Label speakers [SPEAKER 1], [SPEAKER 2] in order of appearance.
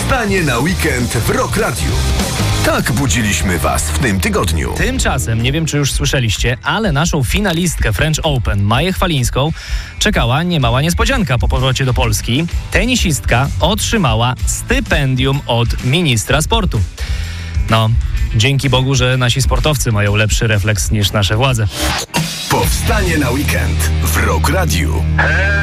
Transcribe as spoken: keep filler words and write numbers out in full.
[SPEAKER 1] Powstanie na weekend w Rock Radio. Tak budziliśmy Was w tym tygodniu.
[SPEAKER 2] Tymczasem, nie wiem czy już słyszeliście, ale naszą finalistkę French Open, Maję Chwalińską, czekała niemała niespodzianka po powrocie do Polski. Tenisistka otrzymała stypendium od ministra sportu. No, dzięki Bogu, że nasi sportowcy mają lepszy refleks niż nasze władze.
[SPEAKER 1] Powstanie na weekend w Rock Radio.